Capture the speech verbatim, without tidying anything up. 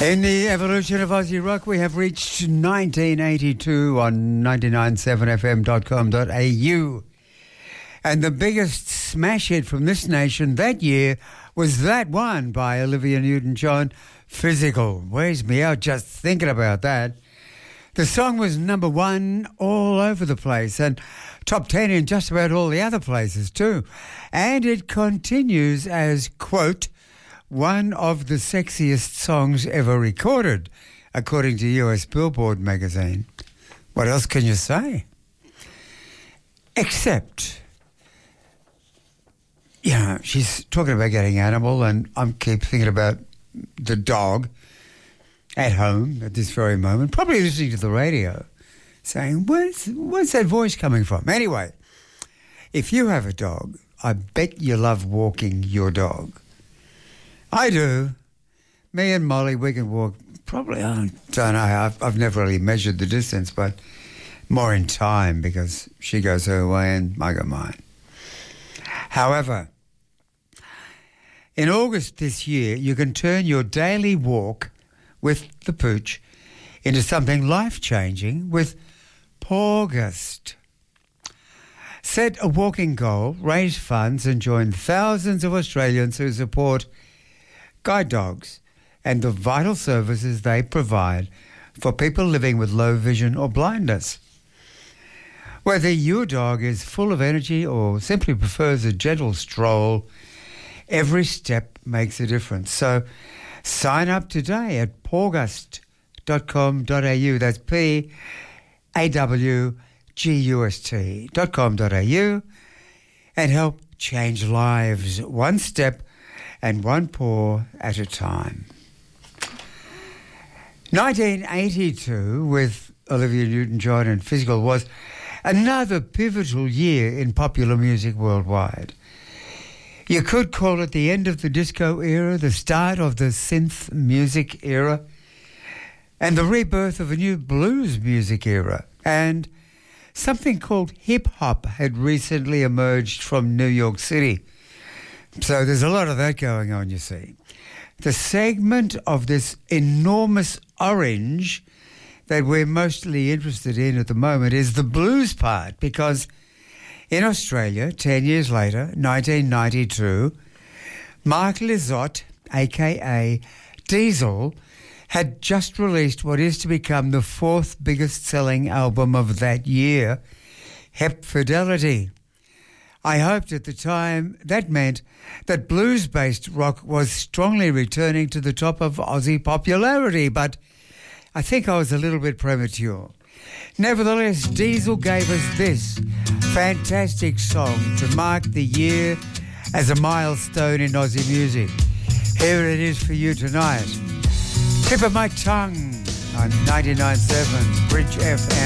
In the evolution of Aussie rock, we have reached nineteen eighty-two on ninety-nine seven f m dot com dot a u. And the biggest smash hit from this nation that year was that one by Olivia Newton-John, Physical. Wears me out just thinking about that. The song was number one all over the place and top ten in just about all the other places too. And it continues as, quote, one of the sexiest songs ever recorded, according to U S Billboard magazine. What else can you say? Except, you know, she's talking about getting animal, and I keep thinking about the dog at home at this very moment, probably listening to the radio, saying, where's, where's that voice coming from? Anyway, if you have a dog, I bet you love walking your dog. I do. Me and Molly, we can walk probably, I don't know, I've, I've never really measured the distance, but more in time because she goes her way and I go mine. However, in August this year, you can turn your daily walk with the pooch into something life-changing with Paugust. Set a walking goal, raise funds and join thousands of Australians who support guide dogs and the vital services they provide for people living with low vision or blindness. Whether your dog is full of energy or simply prefers a gentle stroll, every step makes a difference. So sign up today at paugust dot com dot a u. That's P A W G U S T dot com dot a u and help change lives one step and one paw at a time. nineteen eighty-two, with Olivia Newton-John and Physical, was another pivotal year in popular music worldwide. You could call it the end of the disco era, the start of the synth music era, and the rebirth of a new blues music era. And something called hip-hop had recently emerged from New York City. So there's a lot of that going on, you see. The segment of this enormous orange that we're mostly interested in at the moment is the blues part, because in Australia, ten years later, nineteen ninety-two, Mark Lizotte, a k a. Diesel, had just released what is to become the fourth biggest selling album of that year, Hep Fidelity. I hoped at the time that meant that blues-based rock was strongly returning to the top of Aussie popularity, but I think I was a little bit premature. Nevertheless, Diesel gave us this fantastic song to mark the year as a milestone in Aussie music. Here it is for you tonight. Tip of my tongue on ninety-nine point seven Bridge F M.